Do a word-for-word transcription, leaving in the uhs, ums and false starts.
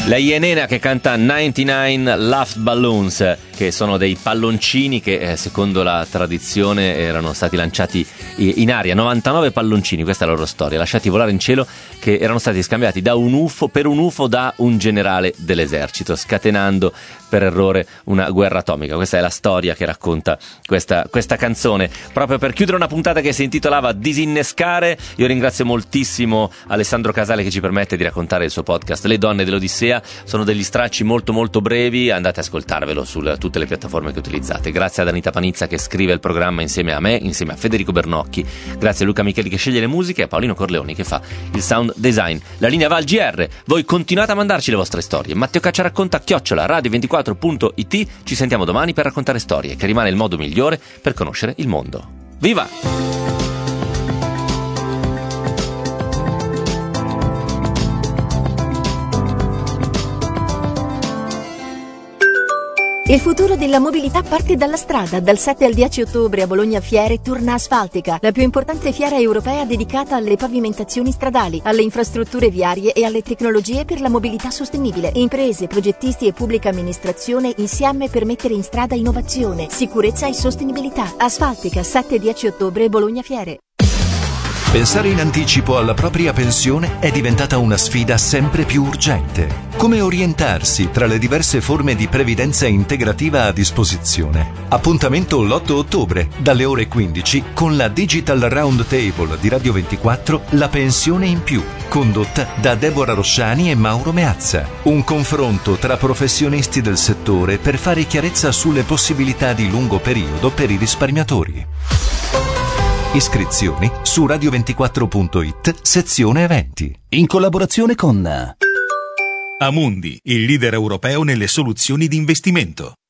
La Ienena che canta novantanove Laughed Balloons, che sono dei palloncini che eh, secondo la tradizione erano stati lanciati in aria. novantanove palloncini, questa è la loro storia, lasciati volare in cielo, che erano stati scambiati da un U F O per un U F O da un generale dell'esercito, scatenando per errore una guerra atomica. Questa è la storia che racconta questa, questa canzone. Proprio per chiudere una puntata che si intitolava Disinnescare, io ringrazio moltissimo Alessandro Casale che ci permette di raccontare il suo podcast Le donne dell'Odissea. Sono degli stracci molto molto brevi, andate ad ascoltarvelo su tutte le piattaforme che utilizzate. Grazie ad Anita Panizza che scrive il programma insieme a me, insieme a Federico Bernocchi. Grazie a Luca Micheli che sceglie le musiche e a Paolino Corleoni che fa il sound design. La linea va al G R, voi continuate a mandarci le vostre storie. Matteo Caccia racconta chiocciola radio ventiquattro punto it. Ci sentiamo domani per raccontare storie, che rimane il modo migliore per conoscere il mondo. Viva! Il futuro della mobilità parte dalla strada. Dal sette al dieci ottobre a Bologna Fiere torna Asfaltica, la più importante fiera europea dedicata alle pavimentazioni stradali, alle infrastrutture viarie e alle tecnologie per la mobilità sostenibile. Imprese, progettisti e pubblica amministrazione insieme per mettere in strada innovazione, sicurezza e sostenibilità. Asfaltica, sette dieci ottobre, Bologna Fiere. Pensare in anticipo alla propria pensione è diventata una sfida sempre più urgente. Come orientarsi tra le diverse forme di previdenza integrativa a disposizione? Appuntamento l'otto ottobre, dalle ore quindici, con la Digital Round Table di Radio ventiquattro, La pensione in più, condotta da Deborah Rosciani e Mauro Meazza. Un confronto tra professionisti del settore per fare chiarezza sulle possibilità di lungo periodo per i risparmiatori. Iscrizioni su radio ventiquattro punto it, sezione eventi. In collaborazione con Amundi, il leader europeo nelle soluzioni di investimento.